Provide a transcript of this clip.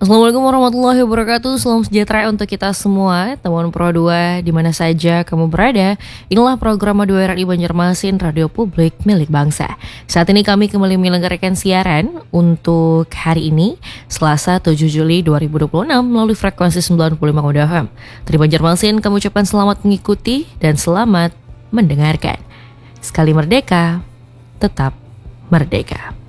Assalamualaikum warahmatullahi wabarakatuh. Salam sejahtera untuk kita semua, teman Pro 2 di mana saja kamu berada. Inilah program Radio RRI Banjarmasin, radio publik milik bangsa. Saat ini kami kembali menyelenggarakan siaran untuk hari ini, Selasa 7 Juli 2026 melalui frekuensi 95 FM. Dari Banjarmasin, kami ucapkan selamat mengikuti dan selamat mendengarkan. Sekali merdeka, tetap merdeka.